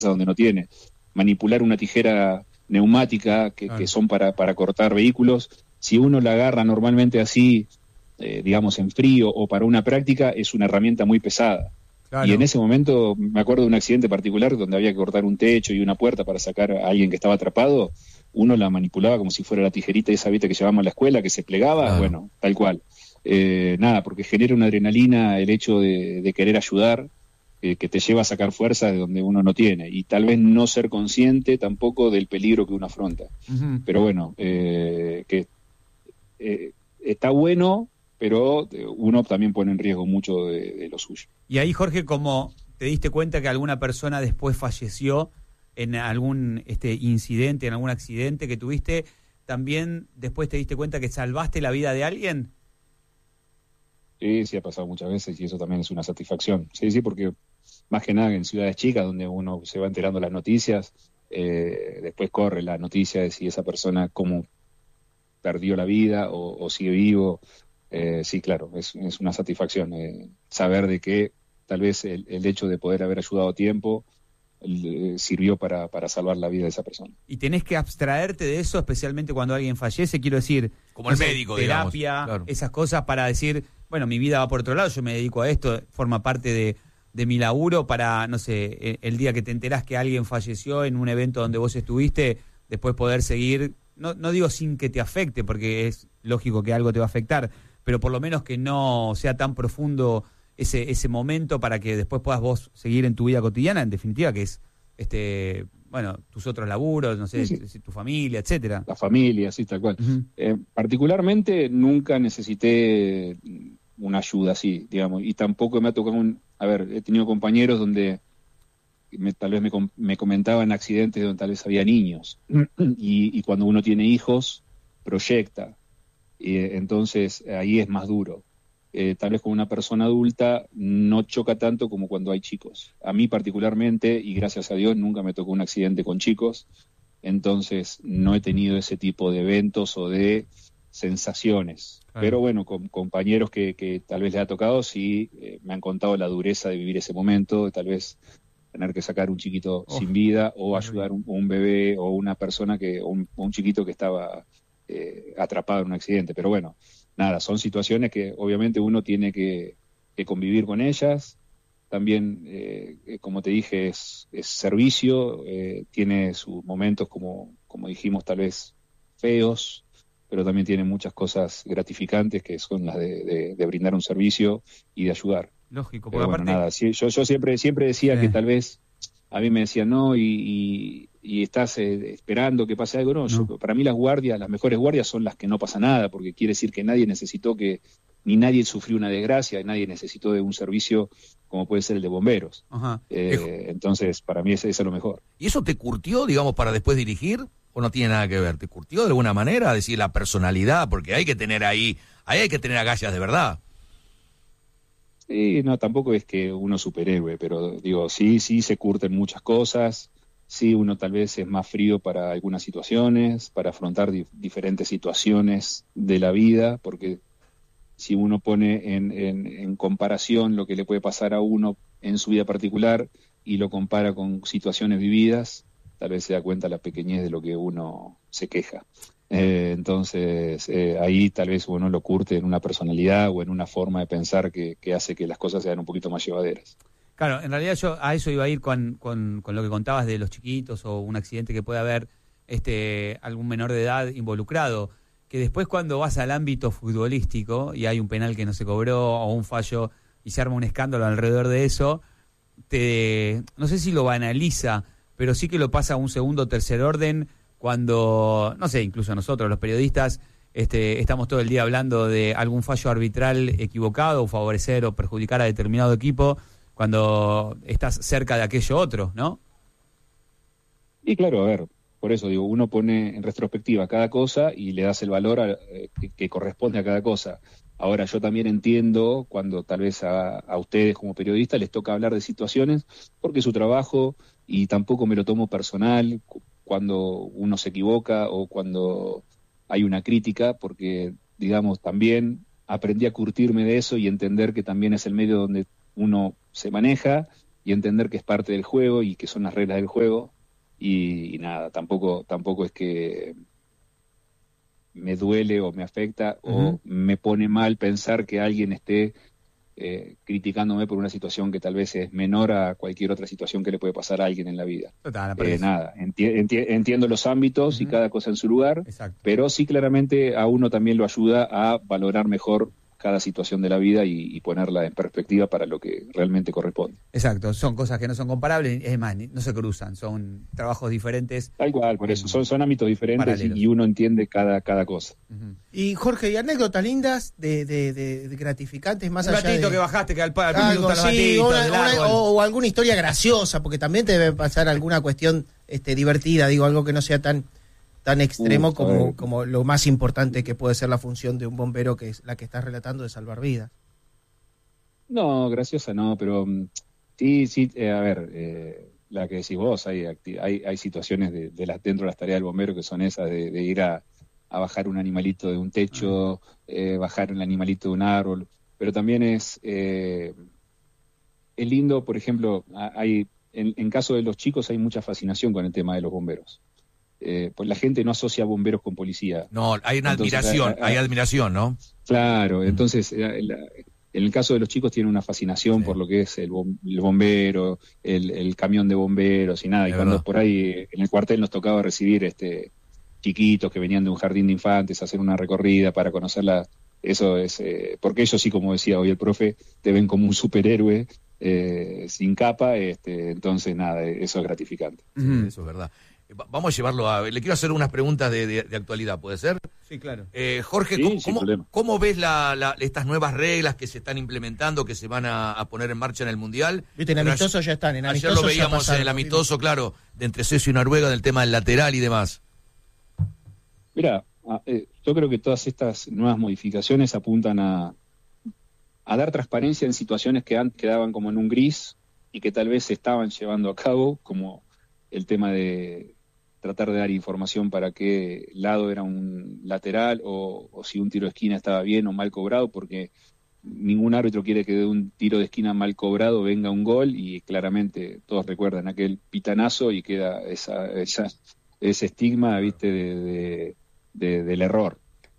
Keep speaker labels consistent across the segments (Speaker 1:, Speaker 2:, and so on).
Speaker 1: donde no tiene. Manipular una tijera neumática que son para cortar vehículos, si uno la agarra normalmente así, digamos en frío o para una práctica, es una herramienta muy pesada. Claro. Y en ese momento me acuerdo de un accidente particular donde había que cortar un techo y una puerta para sacar a alguien que estaba atrapado. Uno la manipulaba como si fuera la tijerita esa, viste, que llevábamos a la escuela, que se plegaba, claro. Bueno, tal cual. Nada, porque genera una adrenalina el hecho de querer ayudar, que te lleva a sacar fuerza de donde uno no tiene, y tal vez no ser consciente tampoco del peligro que uno afronta. Uh-huh. Pero bueno, está bueno, pero uno también pone en riesgo mucho de lo suyo.
Speaker 2: Y ahí, Jorge, ¿cómo te diste cuenta que alguna persona después falleció en algún incidente, en algún accidente que tuviste, también después te diste cuenta que salvaste la vida de alguien?
Speaker 1: Sí, ha pasado muchas veces y eso también es una satisfacción. Sí, porque más que nada en ciudades chicas donde uno se va enterando las noticias, después corre la noticia de si esa persona cómo perdió la vida o sigue vivo. Sí, claro, es una satisfacción saber de que tal vez el hecho de poder haber ayudado a tiempo sirvió para salvar la vida de esa persona.
Speaker 2: Y tenés que abstraerte de eso, especialmente cuando alguien fallece, quiero decir,
Speaker 3: como el médico,
Speaker 2: terapia,
Speaker 3: digamos, claro.
Speaker 2: Esas cosas para decir, bueno, mi vida va por otro lado, yo me dedico a esto, forma parte de mi laburo para, no sé, el día que te enterás que alguien falleció en un evento donde vos estuviste, después poder seguir, no digo sin que te afecte, porque es lógico que algo te va a afectar, pero por lo menos que no sea tan profundo ese momento para que después puedas vos seguir en tu vida cotidiana, en definitiva, que es tus otros laburos, no sé, sí. Tu familia, etcétera.
Speaker 1: La familia, sí, tal cual. Uh-huh. Particularmente nunca necesité una ayuda así, digamos, y tampoco me ha tocado he tenido compañeros donde tal vez me comentaban accidentes donde tal vez había niños, y cuando uno tiene hijos, proyecta, y entonces ahí es más duro. Tal vez con una persona adulta no choca tanto como cuando hay chicos. A mí particularmente, y gracias a Dios, nunca me tocó un accidente con chicos, entonces no he tenido ese tipo de eventos o de sensaciones. Claro. Pero bueno, con compañeros que tal vez les ha tocado, sí, me han contado la dureza de vivir ese momento, de tal vez tener que sacar un chiquito sin vida o ayudar un bebé o una persona un chiquito que estaba atrapado en un accidente. Pero bueno, nada, son situaciones que obviamente uno tiene que convivir con ellas. También, como te dije, es servicio, tiene sus momentos, como dijimos, tal vez feos, pero también tiene muchas cosas gratificantes que son las de brindar un servicio y de ayudar.
Speaker 2: Lógico,
Speaker 1: porque
Speaker 2: aparte...
Speaker 1: nada, yo siempre decía que tal vez a mí me decían no y estás esperando que pase algo. No. Para mí las mejores guardias son las que no pasa nada, porque quiere decir que nadie necesitó ni nadie sufrió una desgracia, y nadie necesitó de un servicio como puede ser el de bomberos. Ajá. Entonces, para mí ese es lo mejor.
Speaker 3: ¿Y eso te curtió, digamos, para después dirigir? ¿O no tiene nada que ver? ¿Te curtió de alguna manera? Decir, la personalidad, porque hay que tener ahí hay que tener agallas de verdad.
Speaker 1: Sí, no, tampoco es que uno superhéroe, pero digo, sí se curten muchas cosas, sí uno tal vez es más frío para algunas situaciones, para afrontar diferentes situaciones de la vida, porque si uno pone en comparación lo que le puede pasar a uno en su vida particular y lo compara con situaciones vividas, tal vez se da cuenta la pequeñez de lo que uno se queja. Entonces, ahí tal vez uno lo curte en una personalidad o en una forma de pensar que hace que las cosas sean un poquito más llevaderas.
Speaker 2: Claro, en realidad yo a eso iba a ir con lo que contabas de los chiquitos o un accidente que puede haber algún menor de edad involucrado, que después cuando vas al ámbito futbolístico y hay un penal que no se cobró o un fallo y se arma un escándalo alrededor de eso, no sé si lo banaliza, pero sí que lo pasa a un segundo o tercer orden cuando, no sé, incluso nosotros los periodistas estamos todo el día hablando de algún fallo arbitral equivocado o favorecer o perjudicar a determinado equipo cuando estás cerca de aquello otro, ¿no?
Speaker 1: Y claro, a ver, por eso digo, uno pone en retrospectiva cada cosa y le das el valor que corresponde a cada cosa. Ahora, yo también entiendo cuando tal vez a ustedes como periodistas les toca hablar de situaciones, porque es su trabajo y tampoco me lo tomo personal cuando uno se equivoca o cuando hay una crítica, porque, digamos, también aprendí a curtirme de eso y entender que también es el medio donde uno se maneja y entender que es parte del juego y que son las reglas del juego, y nada, tampoco es que me duele o me afecta o me pone mal pensar que alguien esté criticándome por una situación que tal vez es menor a cualquier otra situación que le puede pasar a alguien en la vida.
Speaker 2: Total,
Speaker 1: nada, entiendo los ámbitos y cada cosa en su lugar, pero sí claramente a uno también lo ayuda a valorar mejor cada situación de la vida y ponerla en perspectiva para lo que realmente corresponde.
Speaker 2: Exacto, son cosas que no son comparables, es más, no se cruzan, son trabajos diferentes.
Speaker 1: Tal cual, por eso, son ámbitos diferentes y uno entiende cada cosa.
Speaker 4: Y Jorge, ¿y anécdotas lindas de gratificantes más
Speaker 2: un
Speaker 4: allá
Speaker 2: ratito
Speaker 4: de...
Speaker 2: que bajaste, que al
Speaker 4: algo, sí, o alguna historia graciosa, porque también te debe pasar alguna cuestión divertida, digo, algo que no sea tan extremo como lo más importante que puede ser la función de un bombero, que es la que estás relatando, de salvar vidas.
Speaker 1: No, graciosa no, pero sí, a ver, la que decís vos, hay situaciones dentro de las tareas del bombero que son esas de ir a bajar un animalito de un techo, bajar un animalito de un árbol, pero también es lindo, por ejemplo, en caso de los chicos hay mucha fascinación con el tema de los bomberos. Pues la gente no asocia bomberos con policía.
Speaker 3: No, hay una admiración, ¿no?
Speaker 1: Claro, entonces en el caso de los chicos tiene una fascinación por lo que es el bombero, el camión de bomberos y nada. Y cuando por ahí en el cuartel nos tocaba recibir chiquitos que venían de un jardín de infantes a hacer una recorrida para conocerla, eso es, porque ellos sí, como decía hoy el profe, te ven como un superhéroe sin capa, entonces nada, eso es gratificante.
Speaker 3: Sí, eso es verdad. Vamos a llevarlo le quiero hacer unas preguntas de actualidad, ¿puede ser?
Speaker 2: Sí, claro.
Speaker 3: Jorge,
Speaker 1: sí,
Speaker 3: ¿cómo ves estas nuevas reglas que se están implementando, que se van a poner en marcha en el Mundial?
Speaker 4: Viste, en amistoso ya están.
Speaker 3: Ayer lo veíamos en el amistoso, claro, de entre Suecia y Noruega, del tema del lateral y demás.
Speaker 1: Mira, yo creo que todas estas nuevas modificaciones apuntan a dar transparencia en situaciones que antes quedaban como en un gris y que tal vez se estaban llevando a cabo, como el tema de tratar de dar información para qué lado era un lateral o si un tiro de esquina estaba bien o mal cobrado, porque ningún árbitro quiere que de un tiro de esquina mal cobrado venga un gol, y claramente todos recuerdan aquel pitanazo y queda ese estigma, viste, del error.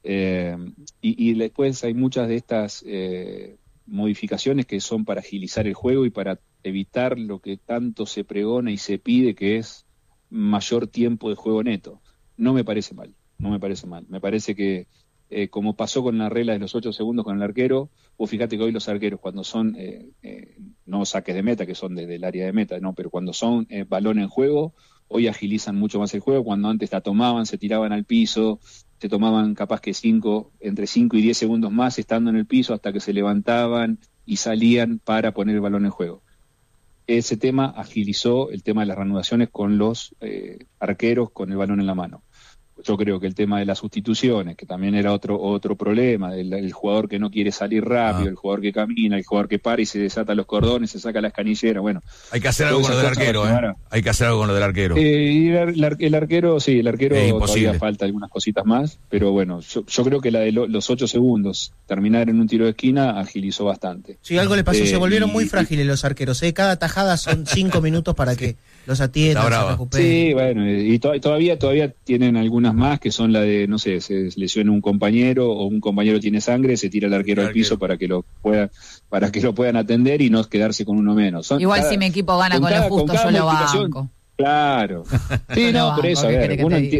Speaker 1: Y después hay muchas de estas modificaciones que son para agilizar el juego y para evitar lo que tanto se pregona y se pide, que es mayor tiempo de juego neto. No me parece mal. Me parece que, como pasó con la regla de los 8 segundos con el arquero, vos fíjate que hoy los arqueros, cuando son, no saques de meta, que son desde el área de meta, no, pero cuando son balón en juego, hoy agilizan mucho más el juego. Cuando antes la tomaban, se tiraban al piso, se tomaban capaz que entre 5 y 10 segundos más estando en el piso hasta que se levantaban y salían para poner el balón en juego. Ese tema agilizó el tema de las reanudaciones con los arqueros con el balón en la mano. Yo creo que el tema de las sustituciones, que también era otro problema, el jugador que no quiere salir rápido, el jugador que camina, el jugador que para y se desata los cordones, se saca las canilleras, bueno.
Speaker 3: Hay que hacer algo con lo del arquero, Hay que hacer algo con lo del arquero.
Speaker 1: Y el arquero todavía falta algunas cositas más, pero bueno, yo creo que la de los 8 segundos, terminar en un tiro de esquina, agilizó bastante.
Speaker 4: Sí, algo le pasó, se volvieron muy frágiles los arqueros, cada tajada son 5 minutos para que los atiendan, se recuperen.
Speaker 1: Sí, bueno, y todavía tienen algunas más, que son la de, no sé, se lesiona un compañero o un compañero tiene sangre, se tira el arquero al piso para que lo puedan atender y no quedarse con uno menos.
Speaker 5: Igual si mi equipo gana con lo justo, yo lo banco.
Speaker 1: Claro. Sí, no, por eso, a ver,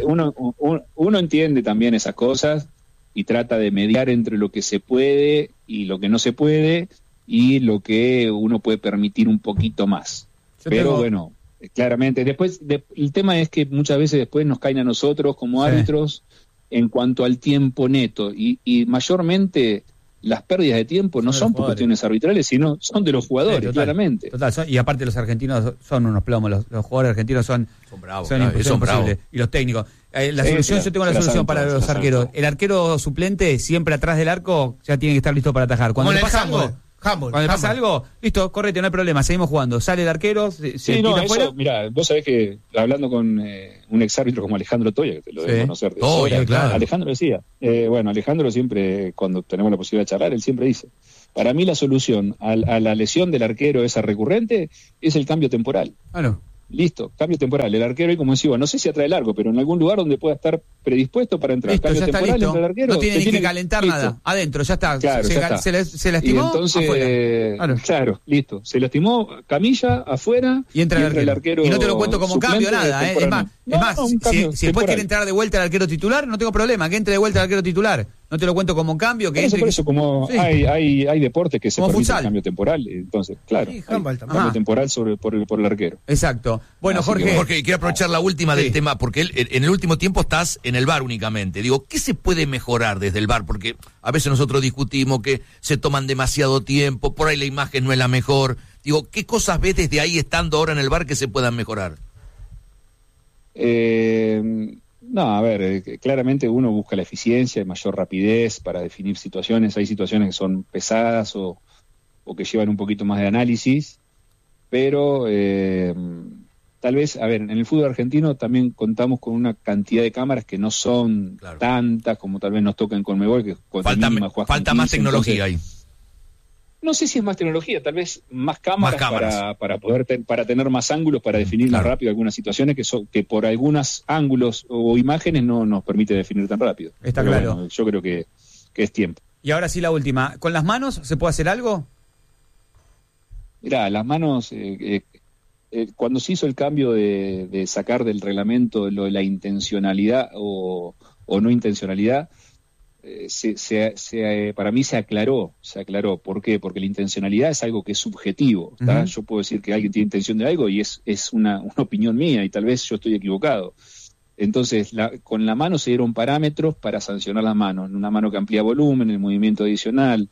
Speaker 1: uno entiende también esas cosas y trata de mediar entre lo que se puede y lo que no se puede y lo que uno puede permitir un poquito más. Pero bueno, claramente, después el tema es que muchas veces después nos caen a nosotros como árbitros en cuanto al tiempo neto, y mayormente las pérdidas de tiempo no son por cuestiones arbitrales, sino son de los jugadores, claramente.
Speaker 2: Total, y aparte los argentinos son unos plomos, los jugadores argentinos son
Speaker 3: bravos,
Speaker 2: son bravos. Y los técnicos. Yo tengo la solución para los arqueros. El arquero suplente, siempre atrás del arco, ya tiene que estar listo para atajar. Cuando le pasa algo, cuando le pasa algo, listo, correte, no hay problema, seguimos jugando. Sale el arquero, se tira afuera.
Speaker 1: Mirá, vos sabés que hablando con un exárbitro como Alejandro Toya, que te lo debo conocer.
Speaker 3: Claro.
Speaker 1: Alejandro decía, Alejandro siempre, cuando tenemos la posibilidad de charlar, él siempre dice, Para mí la solución a la lesión del arquero esa recurrente es el cambio temporal. Listo, cambio temporal. El arquero, y como decía, no sé si atrae largo, pero en algún lugar donde pueda estar predispuesto para entrar.
Speaker 2: Listo,
Speaker 1: cambio
Speaker 2: ya
Speaker 1: temporal,
Speaker 2: está listo.
Speaker 1: Entra el arquero.
Speaker 2: No tiene que calentar nada. Adentro, ya está.
Speaker 1: Claro, ya está.
Speaker 2: Se lastimó,
Speaker 1: y entonces,
Speaker 2: afuera.
Speaker 1: Claro, listo. Se lastimó, camilla, afuera,
Speaker 2: y entra el arquero. Y no te lo cuento como cambio, nada. Es más, si después quiere entrar de vuelta el arquero titular, no tengo problema, que entre de vuelta el arquero titular. No te lo cuento como cambio. Que
Speaker 1: por eso como sí. hay deportes que se permiten el cambio temporal, entonces, claro,
Speaker 4: sí,
Speaker 1: cambio temporal por el arquero.
Speaker 2: Exacto. Bueno,
Speaker 3: así Jorge, quiero aprovechar la última del tema, porque en el último tiempo estás en el VAR únicamente. Digo, ¿qué se puede mejorar desde el VAR? Porque a veces nosotros discutimos que se toman demasiado tiempo, por ahí la imagen no es la mejor. Digo, ¿qué cosas ves desde ahí estando ahora en el VAR que se puedan mejorar?
Speaker 1: No, a ver, claramente uno busca la eficiencia y mayor rapidez para definir situaciones. Hay situaciones que son pesadas o que llevan un poquito más de análisis, pero tal vez, a ver, en el fútbol argentino también contamos con una cantidad de cámaras que no son tantas como tal vez nos toca en Conmebol, que
Speaker 3: falta más tecnología ahí.
Speaker 1: No sé si es más tecnología, tal vez más cámaras. Para poder para tener más ángulos para definir más rápido algunas situaciones que por algunos ángulos o imágenes no nos permite definir tan rápido.
Speaker 2: Está claro.
Speaker 1: Bueno, yo creo que es tiempo.
Speaker 2: Y ahora sí la última, ¿con las manos se puede hacer algo?
Speaker 1: Mirá, las manos, cuando se hizo el cambio de sacar del reglamento lo de la intencionalidad o no intencionalidad, para mí se aclaró. ¿Por qué? Porque la intencionalidad es algo que es subjetivo. Uh-huh. Yo puedo decir que alguien tiene intención de algo y es una opinión mía y tal vez yo estoy equivocado. Entonces, con la mano se dieron parámetros para sancionar las manos. Una mano que amplía volumen, el movimiento adicional,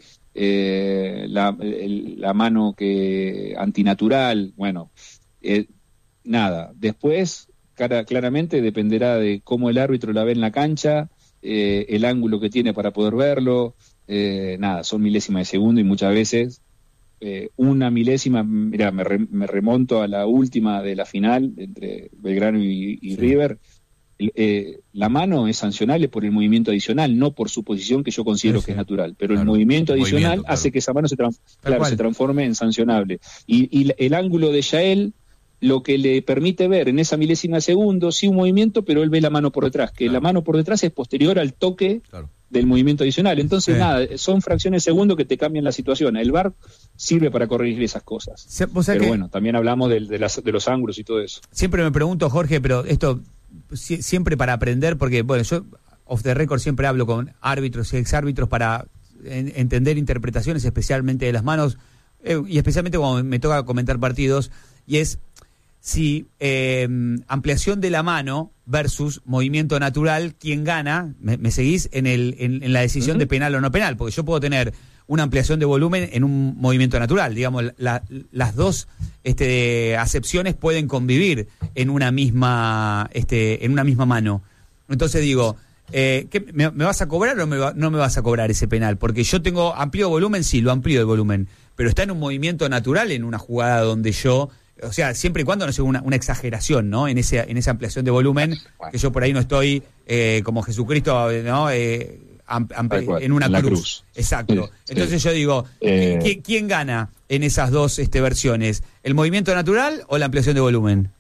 Speaker 1: la mano que antinatural, bueno, nada. Después, claramente dependerá de cómo el árbitro la ve en la cancha, el ángulo que tiene para poder verlo, son milésimas de segundo y muchas veces una milésima. Mirá, me remonto a la última de la final entre Belgrano y River. La mano es sancionable por el movimiento adicional, no por su posición, que yo considero que es natural, pero el movimiento adicional hace que esa mano se transforme en sancionable. Y el ángulo de Yael lo que le permite ver en esa milésima de segundo, sí un movimiento, pero él ve la mano por detrás, que la mano por detrás es posterior al toque del movimiento adicional. Entonces, son fracciones de segundo que te cambian la situación. El VAR sirve para corregir esas cosas. Pero bueno, también hablamos de los ángulos y todo eso.
Speaker 2: Siempre me pregunto, Jorge, pero esto siempre para aprender, porque bueno, yo off the record siempre hablo con árbitros y exárbitros para entender interpretaciones, especialmente de las manos, y especialmente cuando me toca comentar partidos, y es si ampliación de la mano versus movimiento natural, ¿quién gana? ¿Me seguís en la decisión de penal o no penal? Porque yo puedo tener una ampliación de volumen en un movimiento natural. Digamos, las dos acepciones pueden convivir en una misma mano. Entonces digo, ¿me vas a cobrar o no me vas a cobrar ese penal? Porque yo tengo amplio volumen, sí, lo amplío el volumen, pero está en un movimiento natural, en una jugada donde yo... O sea, siempre y cuando no sea una exageración, ¿no? En esa ampliación de volumen, que yo por ahí no estoy como Jesucristo, ¿no? En una cruz. Exacto. Entonces yo digo, ¿quién gana en esas dos versiones? ¿El movimiento natural o la ampliación de volumen?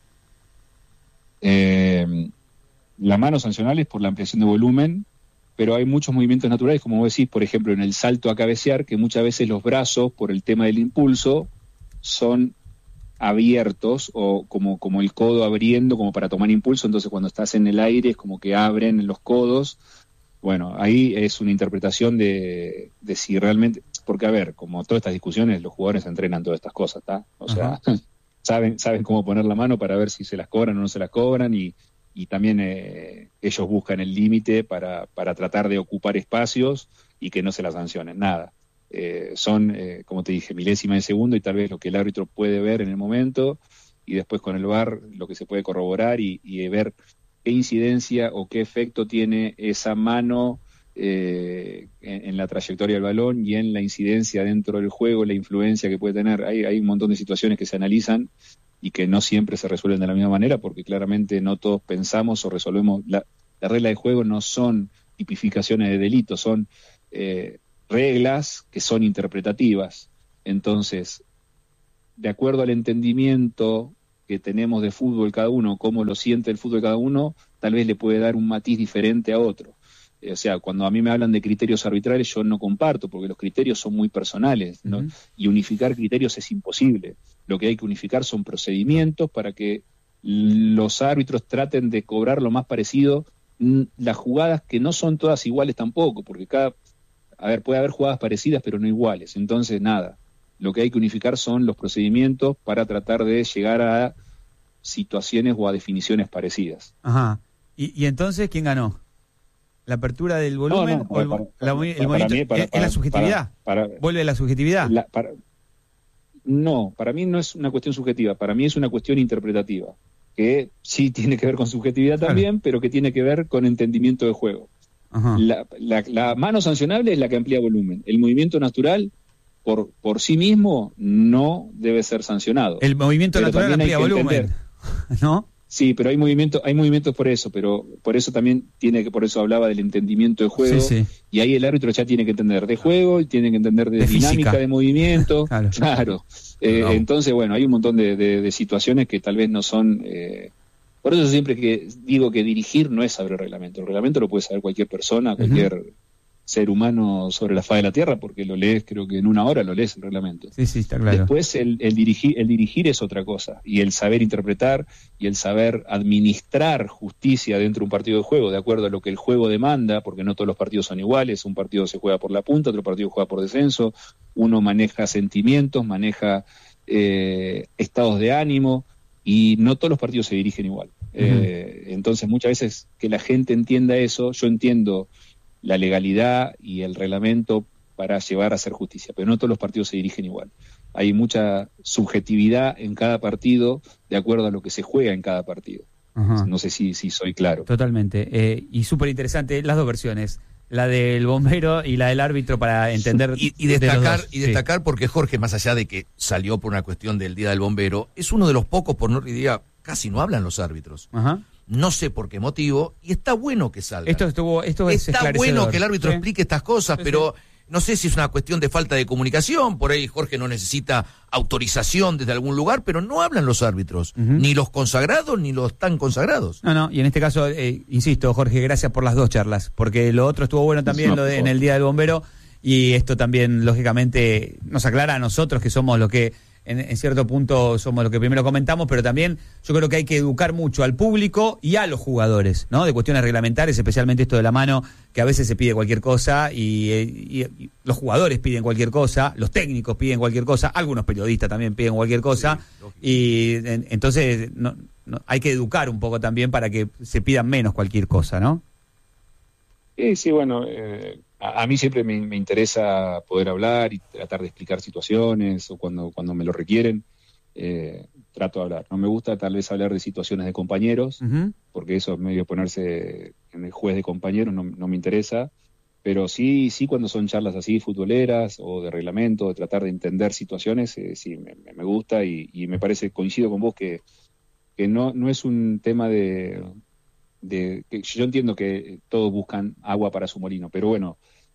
Speaker 1: La mano sancionable es por la ampliación de volumen, pero hay muchos movimientos naturales, como vos decís, por ejemplo, en el salto a cabecear, que muchas veces los brazos, por el tema del impulso, son abiertos o como el codo abriendo como para tomar impulso, entonces cuando estás en el aire es como que abren los codos. Bueno, ahí es una interpretación de si realmente, porque a ver, como todas estas discusiones, los jugadores entrenan todas estas cosas, ¿está? O sea, saben cómo poner la mano para ver si se las cobran o no se las cobran, y también ellos buscan el límite para tratar de ocupar espacios y que no se las sancionen, nada. Son, como te dije, milésimas de segundo y tal vez lo que el árbitro puede ver en el momento, y después con el VAR lo que se puede corroborar y ver qué incidencia o qué efecto tiene esa mano en la trayectoria del balón y en la incidencia dentro del juego, la influencia que puede tener. Hay un montón de situaciones que se analizan y que no siempre se resuelven de la misma manera, porque claramente no todos pensamos o resolvemos. La regla de juego no son tipificaciones de delitos, son reglas que son interpretativas. Entonces, de acuerdo al entendimiento que tenemos de fútbol cada uno, cómo lo siente el fútbol cada uno, tal vez le puede dar un matiz diferente a otro. O sea, cuando a mí me hablan de criterios arbitrales, yo no comparto, porque los criterios son muy personales, ¿no? Y unificar criterios es imposible. Lo que hay que unificar son procedimientos para que los árbitros traten de cobrar lo más parecido las jugadas, que no son todas iguales tampoco, porque puede haber jugadas parecidas pero no iguales. Entonces, nada, lo que hay que unificar son los procedimientos para tratar de llegar a situaciones o a definiciones parecidas.
Speaker 2: Ajá. ¿Y entonces quién ganó? ¿La apertura del volumen o el movimiento? ¿Es la subjetividad? ¿Vuelve la subjetividad?
Speaker 1: No, para mí no es una cuestión subjetiva, para mí es una cuestión interpretativa, que sí tiene que ver con subjetividad también, pero que tiene que ver con entendimiento de juego. Ajá. La mano sancionable es la que amplía volumen. El movimiento natural, por sí mismo, no debe ser sancionado.
Speaker 2: El movimiento natural amplía volumen, ¿no?
Speaker 1: Sí, pero hay movimientos por eso, pero por eso también por eso hablaba del entendimiento de juego, y ahí el árbitro ya tiene que entender de juego, y tiene que entender de dinámica física, de movimiento, claro. Entonces, bueno, hay un montón de situaciones que tal vez no son... por eso siempre que digo que dirigir no es saber el reglamento lo puede saber cualquier persona, cualquier ser humano sobre la faz de la tierra, porque lo lees, creo que en una hora lo lees el reglamento.
Speaker 2: Sí, está claro.
Speaker 1: Después el dirigir es otra cosa, y el saber interpretar y el saber administrar justicia dentro de un partido de juego, de acuerdo a lo que el juego demanda, porque no todos los partidos son iguales, un partido se juega por la punta, otro partido juega por descenso, uno maneja sentimientos, maneja estados de ánimo, y no todos los partidos se dirigen igual. Entonces, muchas veces que la gente entienda eso, yo entiendo la legalidad y el reglamento para llevar a hacer justicia, pero no todos los partidos se dirigen igual. Hay mucha subjetividad en cada partido de acuerdo a lo que se juega en cada partido. Ajá. No sé si soy claro.
Speaker 2: Totalmente. Y súper interesante las dos versiones, la del bombero y la del árbitro, para entender.
Speaker 3: Y destacar porque Jorge, más allá de que salió por una cuestión del Día del Bombero, es uno de los pocos, por no diría, casi no hablan los árbitros.
Speaker 2: Ajá.
Speaker 3: No sé por qué motivo, y está bueno que salga.
Speaker 2: Esto es
Speaker 3: está bueno que el árbitro explique estas cosas, pero no sé si es una cuestión de falta de comunicación. Por ahí Jorge no necesita autorización desde algún lugar, pero no hablan los árbitros, ni los consagrados ni los tan consagrados.
Speaker 2: No, y en este caso, insisto, Jorge, gracias por las dos charlas, porque lo otro estuvo bueno también, en el Día del Bombero, y esto también, lógicamente, nos aclara a nosotros que somos lo que... En cierto punto somos lo que primero comentamos, pero también yo creo que hay que educar mucho al público y a los jugadores, ¿no? De cuestiones reglamentarias, especialmente esto de la mano, que a veces se pide cualquier cosa y los jugadores piden cualquier cosa, los técnicos piden cualquier cosa, algunos periodistas también piden cualquier cosa, y entonces hay que educar un poco también para que se pidan menos cualquier cosa, ¿no?
Speaker 1: Sí, bueno... A mí siempre me interesa poder hablar y tratar de explicar situaciones, o cuando me lo requieren, trato de hablar. No me gusta tal vez hablar de situaciones de compañeros, porque eso es medio ponerse en el juez de compañeros, no me interesa, pero sí cuando son charlas así, futboleras o de reglamento, de tratar de entender situaciones, sí me gusta, y me parece, coincido con vos, que no es un tema de que yo entiendo que todos buscan agua para su molino, pero bueno,